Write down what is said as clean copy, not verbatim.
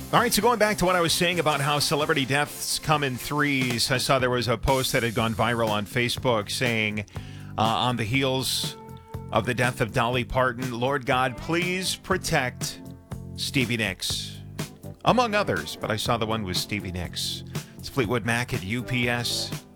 All right, so going back to what I was saying about how celebrity deaths come in threes, I saw there was a post that had gone viral on Facebook saying, on the heels of the death of Dolly Parton, Lord God, please protect Stevie Nicks. Among others, but I saw the one with Stevie Nicks. It's Fleetwood Mac at UPS.